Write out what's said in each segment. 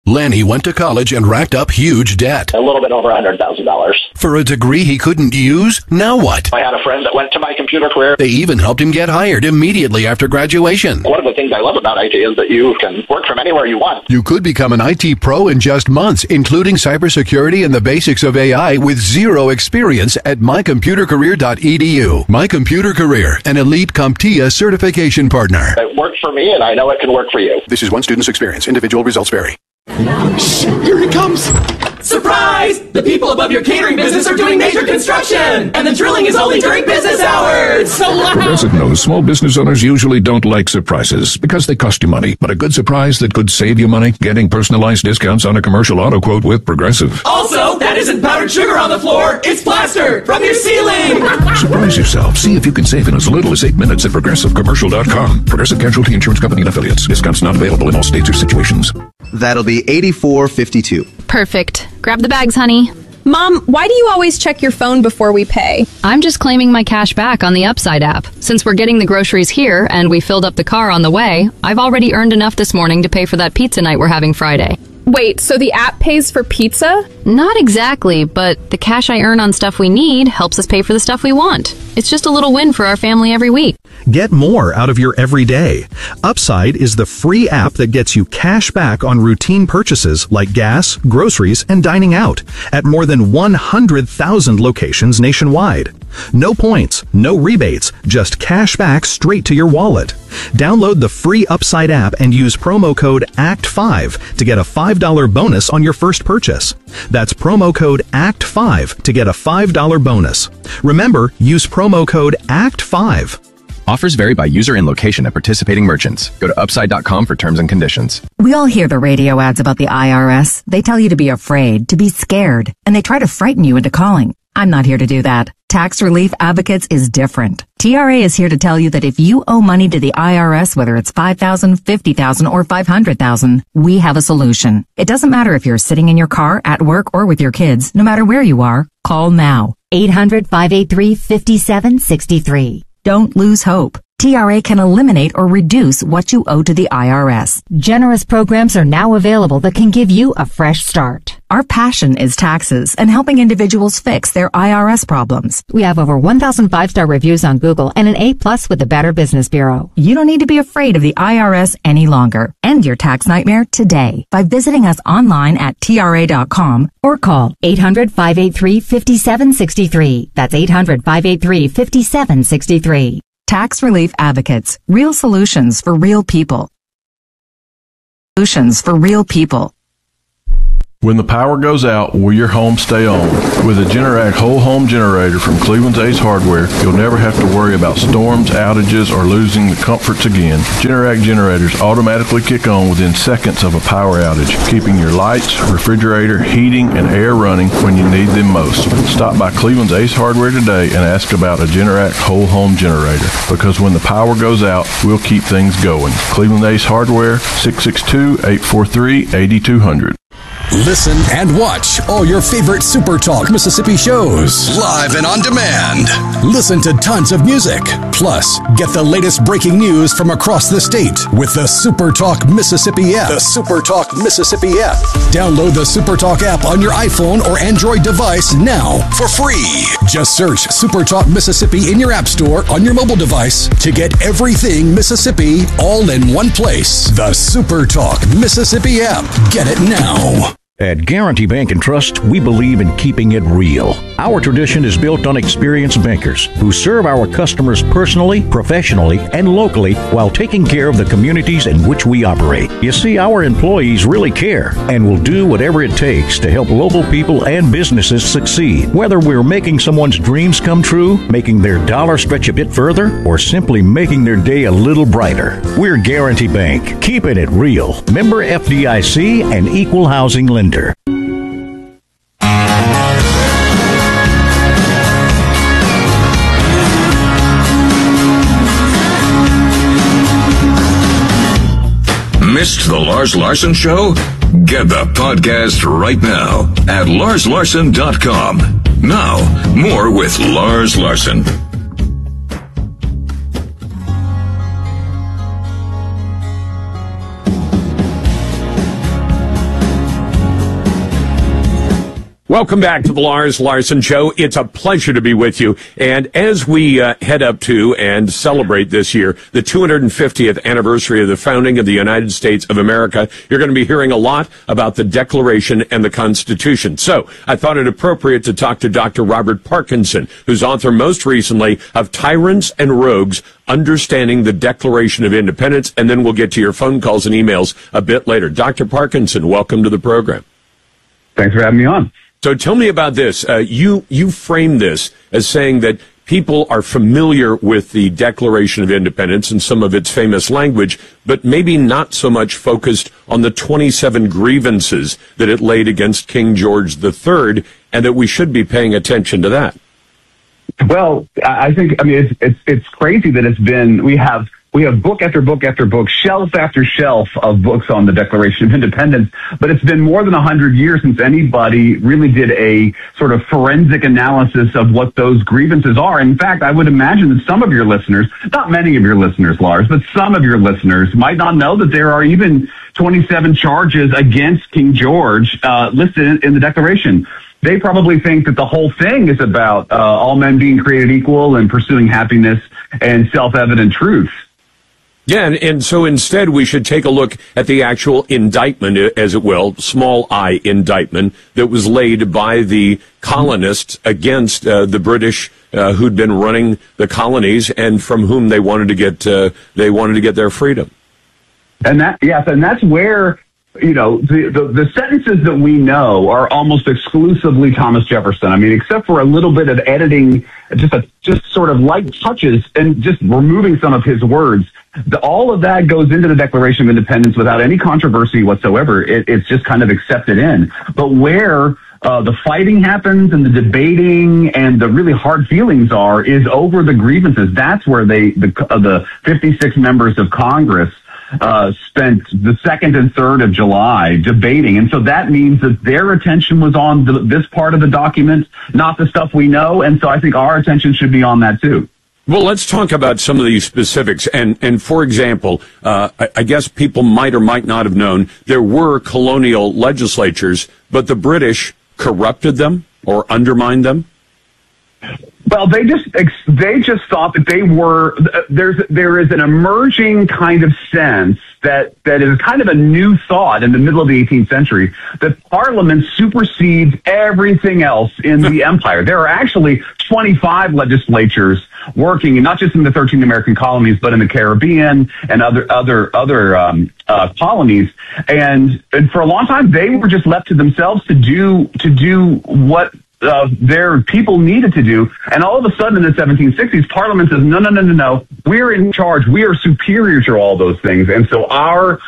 Lanny went to college and racked up huge debt. A little bit over $100,000. For a degree he couldn't use? Now what? I had a friend that went to My Computer Career. They even helped him get hired immediately after graduation. One of the things I love about IT is that you can work from anywhere you want. You could become an IT pro in just months, including cybersecurity and the basics of AI with zero experience at mycomputercareer.edu. My Computer Career, an elite CompTIA certification partner. It worked for me, and I know it can work for you. This is one student's experience. Individual results vary. Shit, here he comes! Surprise! The people above your catering business are doing major construction! And the drilling is only during business hours! So loud! Progressive knows small business owners usually don't like surprises because they cost you money. But a good surprise that could save you money? Getting personalized discounts on a commercial auto quote with Progressive. Also, that isn't powdered sugar on the floor, it's plaster from your ceiling! Surprise yourself. See if you can save in as little as 8 minutes at ProgressiveCommercial.com. Progressive Casualty Insurance Company and Affiliates. Discounts not available in all states or situations. That'll be $84.52. Perfect. Grab the bags, honey. Mom, why do you always check your phone before we pay? I'm just claiming my cash back on the Upside app. Since we're getting the groceries here and we filled up the car on the way, I've already earned enough this morning to pay for that pizza night we're having Friday. Wait, so the app pays for pizza? Not exactly, but the cash I earn on stuff we need helps us pay for the stuff we want. It's just a little win for our family every week. Get more out of your everyday. Upside is the free app that gets you cash back on routine purchases like gas, groceries, and dining out at more than 100,000 locations nationwide. No points, no rebates, just cash back straight to your wallet. Download the free Upside app and use promo code ACT5 to get a $5 bonus on your first purchase. That's promo code ACT5 to get a $5 bonus. Remember, use promo code ACT5. Offers vary by user and location at participating merchants. Go to upside.com for terms and conditions. We all hear the radio ads about the IRS. They tell you to be afraid, to be scared, and they try to frighten you into calling. I'm not here to do that. Tax Relief Advocates is different. TRA is here to tell you that if you owe money to the IRS, whether it's $5,000, $50,000, or $500,000, we have a solution. It doesn't matter if you're sitting in your car, at work, or with your kids. No matter where you are, call now. 800-583-5763. Don't lose hope. TRA can eliminate or reduce what you owe to the IRS. Generous programs are now available that can give you a fresh start. Our passion is taxes and helping individuals fix their IRS problems. We have over 1,000 5-star reviews on Google and an A+ with the Better Business Bureau. You don't need to be afraid of the IRS any longer. End your tax nightmare today by visiting us online at TRA.com or call 800-583-5763. That's 800-583-5763. Tax Relief Advocates. Real solutions for real people. Solutions for real people. When the power goes out, will your home stay on? With a Generac whole home generator from Cleveland's Ace Hardware, you'll never have to worry about storms, outages, or losing the comforts again. Generac generators automatically kick on within seconds of a power outage, keeping your lights, refrigerator, heating, and air running when you need them most. Stop by Cleveland's Ace Hardware today and ask about a Generac whole home generator, because when the power goes out, we'll keep things going. Cleveland Ace Hardware, 662-843-8200. Listen and watch all your favorite Super Talk Mississippi shows live and on demand. Listen to tons of music. Plus, get the latest breaking news from across the state with the Super Talk Mississippi app. The Super Talk Mississippi app. Download the Super Talk app on your iPhone or Android device now for free. Just search Super Talk Mississippi in your app store on your mobile device to get everything Mississippi all in one place. The Super Talk Mississippi app. Get it now. At Guarantee Bank and Trust, we believe in keeping it real. Our tradition is built on experienced bankers who serve our customers personally, professionally, and locally while taking care of the communities in which we operate. You see, our employees really care and will do whatever it takes to help local people and businesses succeed. Whether we're making someone's dreams come true, making their dollar stretch a bit further, or simply making their day a little brighter. We're Guarantee Bank, keeping it real. Member FDIC and Equal Housing Lender. Missed the Lars Larson Show? Get the podcast right now at larslarson.com. Now, more with Lars Larson. Welcome back to the Lars Larson Show. It's a pleasure to be with you. And as we head up to and celebrate this year the 250th anniversary of the founding of the United States of America, you're going to be hearing a lot about the Declaration and the Constitution. So I thought it appropriate to talk to Dr. Robert Parkinson, who's author most recently of Tyrants and Rogues, Understanding the Declaration of Independence. And then we'll get to your phone calls and emails a bit later. Dr. Parkinson, welcome to the program. Thanks for having me on. So tell me about this. You frame this as saying that people are familiar with the Declaration of Independence and some of its famous language, but maybe not so much focused on the 27 grievances that it laid against King George III, and that we should be paying attention to that. Well, I think, it's crazy that we have book after book after book, shelf after shelf of books on the Declaration of Independence, but it's been more than 100 years since anybody really did a sort of forensic analysis of what those grievances are. In fact, I would imagine that some of your listeners, not many of your listeners, Lars, but some of your listeners might not know that there are even 27 charges against King George listed in the Declaration. They probably think that the whole thing is about all men being created equal and pursuing happiness and self-evident truths. Yeah, and so instead we should take a look at the actual indictment, as it will, small I indictment, that was laid by the colonists against the British who'd been running the colonies and from whom they wanted to get their freedom. And that's where, the sentences that we know are almost exclusively Thomas Jefferson. I mean, except for a little bit of editing, just sort of light touches and just removing some of his words. All of that goes into the Declaration of Independence without any controversy whatsoever. It's just kind of accepted in. But where the fighting happens and the debating and the really hard feelings are is over the grievances. That's where the 56 members of Congress spent the 2nd and 3rd of July debating. And so that means that their attention was on this part of the document, not the stuff we know. And so I think our attention should be on that too. Well, let's talk about some of these specifics. And for example, I guess people might or might not have known there were colonial legislatures, but the British corrupted them or undermined them. Well, they just thought that they were. There is an emerging kind of sense that is kind of a new thought in the middle of the 18th century that Parliament supersedes everything else in the empire. There are actually 25 legislatures working, not just in the 13 American colonies, but in the Caribbean and other colonies. And for a long time, they were just left to themselves to do what their people needed to do. And all of a sudden in the 1760s, Parliament says, no, we're in charge. We are superior to all those things. And so our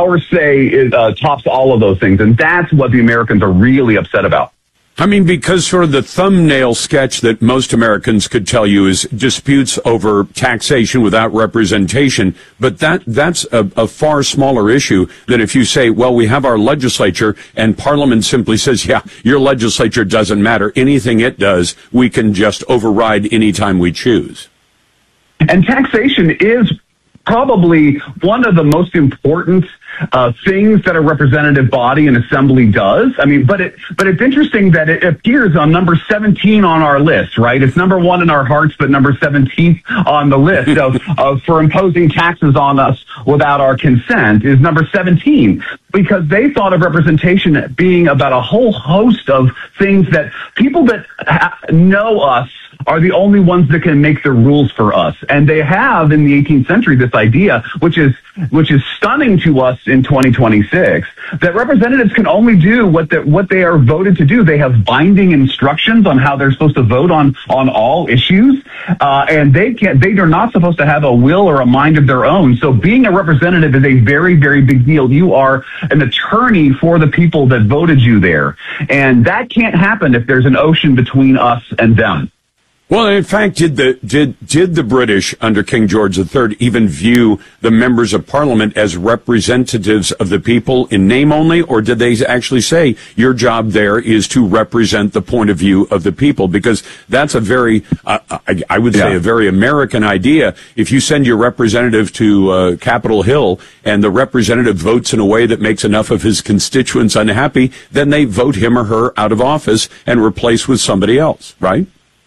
say tops all of those things. And that's what the Americans are really upset about. I mean, because sort of the thumbnail sketch that most Americans could tell you is disputes over taxation without representation. But that's a far smaller issue than if you say, well, we have our legislature and Parliament simply says, yeah, your legislature doesn't matter. Anything it does, we can just override anytime we choose. And taxation is probably one of the most important things that a representative body and assembly does. I mean, but it's interesting that it appears on number 17 on our list, right? It's number 1 in our hearts, but number 17 on the list of for imposing taxes on us without our consent is number 17, because they thought of representation being about a whole host of things that people that know us are the only ones that can make the rules for us. And they have in the 18th century this idea, which is stunning to us in 2026, that representatives can only do what they are voted to do. They have binding instructions on how they're supposed to vote on all issues, and they are not supposed to have a will or a mind of their own. So being a representative is a very, very big deal. You are an attorney for the people that voted you there, and that can't happen if there's an ocean between us and them. Well, in fact, did the British under King George III even view the members of Parliament as representatives of the people in name only, or did they actually say your job there is to represent the point of view of the people? Because that's a very, I would say, a very American idea. If you send your representative to Capitol Hill and the representative votes in a way that makes enough of his constituents unhappy, then they vote him or her out of office and replace with somebody else, right?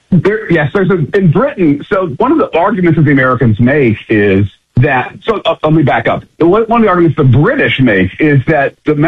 In Britain, so one of the arguments that the Americans make is that, let me back up. One of the arguments the British make is that the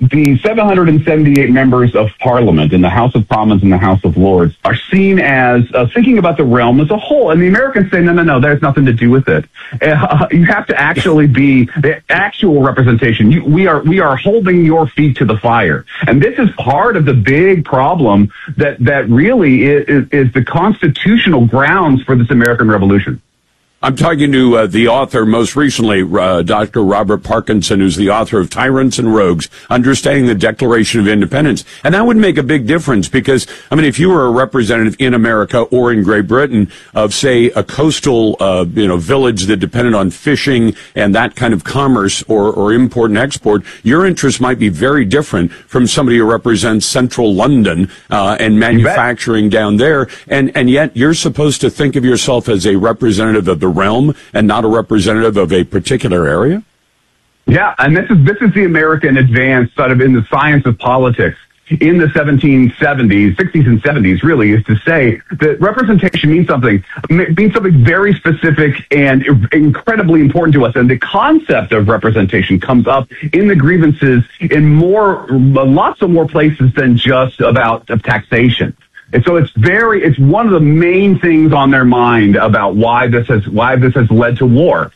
778 members of Parliament in the House of Commons and the House of Lords are seen as thinking about the realm as a whole. And the Americans say, no, there's nothing to do with it. You have to actually be the actual representation. We are holding your feet to the fire. And this is part of the big problem that really is the constitutional grounds for this American Revolution. I'm talking to the author most recently, Dr. Robert Parkinson, who's the author of Tyrants and Rogues, Understanding the Declaration of Independence. And that would make a big difference because, I mean, if you were a representative in America or in Great Britain of, say, a coastal, village that depended on fishing and that kind of commerce or import and export, your interests might be very different from somebody who represents central London and manufacturing down there. And yet you're supposed to think of yourself as a representative of the realm and not a representative of a particular area? Yeah, and this is the American advance sort of in the science of politics in the 1770s, 60s and 70s, really, is to say that representation means something very specific and incredibly important to us. And the concept of representation comes up in the grievances in lots of more places than just about taxation. And so it's one of the main things on their mind about why this has led to war.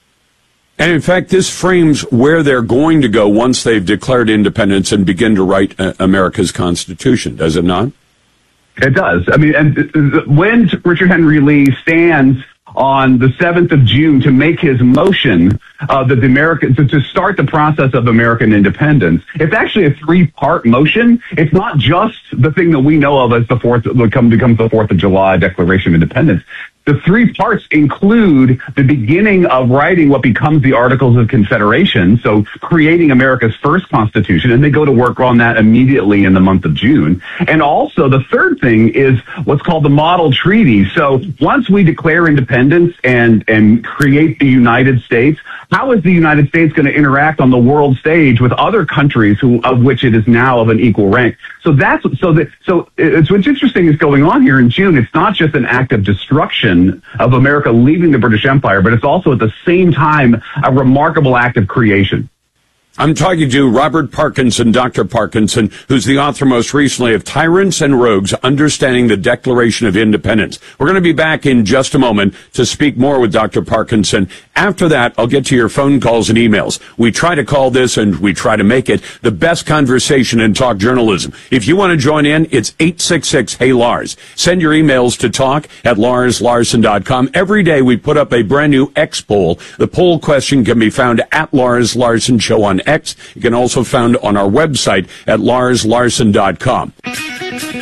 And in fact, this frames where they're going to go once they've declared independence and begin to write America's Constitution, does it not? It does. I mean, and when Richard Henry Lee stands on the 7th of June to make his motion to start the process of American independence. It's actually a 3-part motion. It's not just the thing that we know of as becomes the 4th of July Declaration of Independence. The 3 parts include the beginning of writing what becomes the Articles of Confederation, so creating America's first constitution, and they go to work on that immediately in the month of June. And also the third thing is what's called the Model Treaty. So once we declare independence and create the United States, how is the United States going to interact on the world stage with other countries of which it is now of an equal rank? So what's interesting is going on here in June. It's not just an act of destruction of America leaving the British Empire, but it's also at the same time a remarkable act of creation. I'm talking to Robert Parkinson, Dr. Parkinson, who's the author most recently of Tyrants and Rogues, Understanding the Declaration of Independence. We're going to be back in just a moment to speak more with Dr. Parkinson. After that, I'll get to your phone calls and emails. We try to call this and we try to make it the best conversation in talk journalism. If you want to join in, it's 866-HEY-LARS. Send your emails to talk@LarsLarson.com. Every day we put up a brand new X poll. The poll question can be found at Lars Larson Show on X. You can also found on our website at LarsLarson.com.